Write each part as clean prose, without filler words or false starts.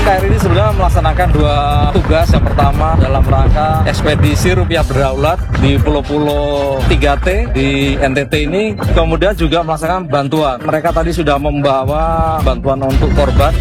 KRI ini sebenarnya melaksanakan dua tugas. Yang pertama dalam rangka ekspedisi rupiah berdaulat di pulau-pulau 3T di NTT ini, kemudian juga melaksanakan bantuan. Mereka tadi sudah membawa bantuan untuk korban.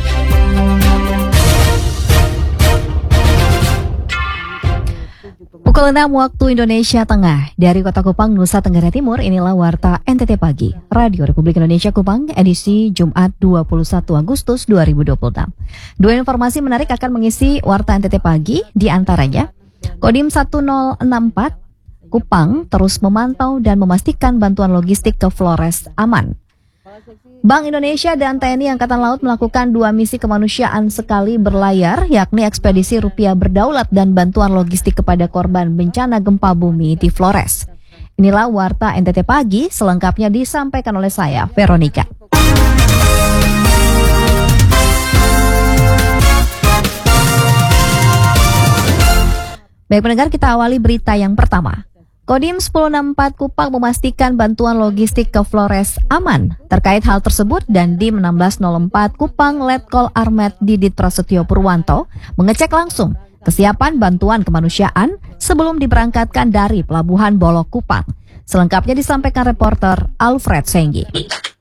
Pukul 6 waktu Indonesia Tengah, dari Kota Kupang, Nusa Tenggara Timur, inilah Warta NTT Pagi, Radio Republik Indonesia Kupang, edisi Jumat 21 Agustus 2026. Dua informasi menarik akan mengisi Warta NTT Pagi, di antaranya, Kodim 1064 Kupang terus memantau dan memastikan bantuan logistik ke Flores aman. Bank Indonesia dan TNI Angkatan Laut melakukan dua misi kemanusiaan sekali berlayar, yakni ekspedisi rupiah berdaulat dan bantuan logistik kepada korban bencana gempa bumi di Flores. Inilah Warta NTT Pagi, selengkapnya disampaikan oleh saya, Veronica. Baik pendengar, kita awali berita yang pertama. Kodim 1064 Kupang memastikan bantuan logistik ke Flores aman. Terkait hal tersebut, Dandim 1604 Kupang Letkol Armet Didit Prasetyo Purwanto mengecek langsung kesiapan bantuan kemanusiaan sebelum diberangkatkan dari Pelabuhan Bolok Kupang. Selengkapnya disampaikan reporter Alfred Senggi.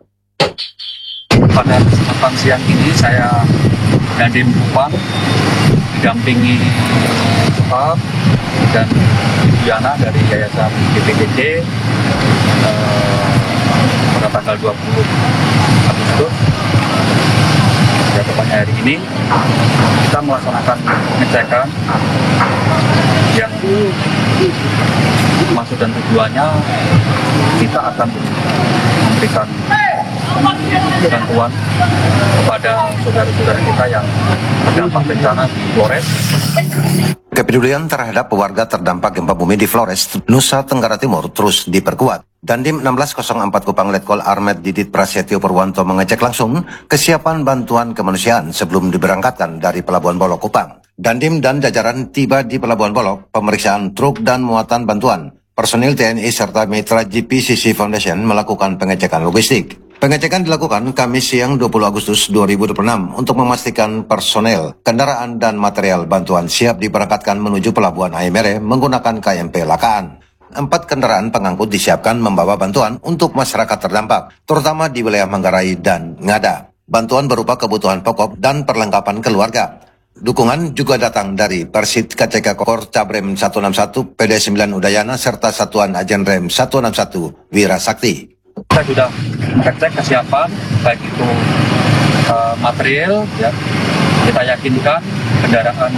Pada kesempatan siang ini saya Dandim Kupang didampingi staf dan Ibu Yana dari Yayasan BPKC pada tanggal 20 Agustus, ya tepatnya hari ini kita melaksanakan pengecekan yang maksud dan tujuannya kita akan memberikan bantuan kepada saudara-saudara kita yang terdampak bencana di Flores. Kepedulian terhadap warga terdampak gempa bumi di Flores, Nusa Tenggara Timur terus diperkuat. Dandim 1604 Kupang Letkol Armet Didit Prasetyo Purwanto mengecek langsung kesiapan bantuan kemanusiaan sebelum diberangkatkan dari Pelabuhan Bolok Kupang. Dandim dan jajaran tiba di Pelabuhan Bolok, pemeriksaan truk dan muatan bantuan. Personil TNI serta mitra GPCC Foundation melakukan pengecekan logistik. Pengecekan dilakukan Kamis siang 20 Agustus 2026 untuk memastikan personel, kendaraan dan material bantuan siap diberangkatkan menuju Pelabuhan Aimere menggunakan KMP Lakaan. 4 kendaraan pengangkut disiapkan membawa bantuan untuk masyarakat terdampak, terutama di wilayah Manggarai dan Ngada. Bantuan berupa kebutuhan pokok dan perlengkapan keluarga. Dukungan juga datang dari Persit KCK Kor Cabrem 161, PD9 Udayana, serta Satuan Ajen Rem 161 Wira Sakti. Kita sudah mengecek kesiapan, baik itu material, ya, kita yakinkan kendaraan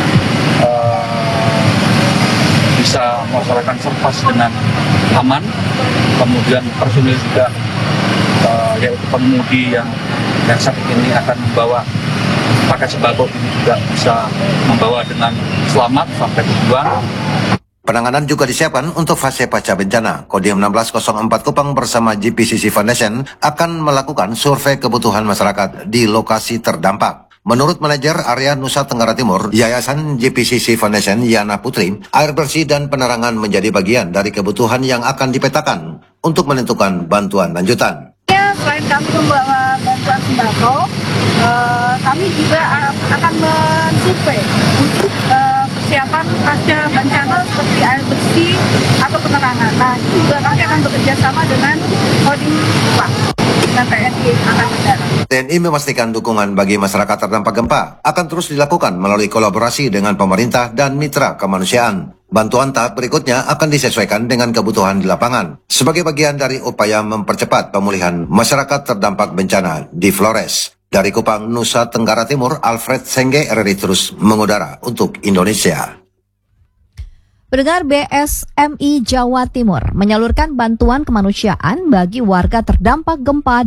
bisa melaksanakan serpas dengan aman, kemudian personil juga, yaitu pengemudi yang saat ini akan membawa pakai sembako ini juga bisa membawa dengan selamat sampai tujuan. Penanganan juga disiapkan untuk fase pasca bencana. Kodim 1604 Kupang bersama GPCC Foundation akan melakukan survei kebutuhan masyarakat di lokasi terdampak. Menurut manajer area Nusa Tenggara Timur, Yayasan GPCC Foundation Yana Putri, air bersih dan penerangan menjadi bagian dari kebutuhan yang akan dipetakan untuk menentukan bantuan lanjutan. Selain kami membawa bantuan sembako, kami juga akan mensurvei untuk persiapan pasca bencana seperti air bersih atau penerangan. Nah, itu juga kami akan bekerja sama dengan Kodim Kupang dan TNI Angkatan Darat. TNI memastikan dukungan bagi masyarakat terdampak gempa akan terus dilakukan melalui kolaborasi dengan pemerintah dan mitra kemanusiaan. Bantuan tahap berikutnya akan disesuaikan dengan kebutuhan di lapangan sebagai bagian dari upaya mempercepat pemulihan masyarakat terdampak bencana di Flores. Dari Kupang, Nusa Tenggara Timur, Alfred Sengge, RRI terus mengudara untuk Indonesia. Pendengar, BSMI Jawa Timur menyalurkan bantuan kemanusiaan bagi warga terdampak gempa